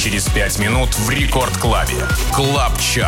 через 5 минут в Рекорд Клабе. Клаб Чарт.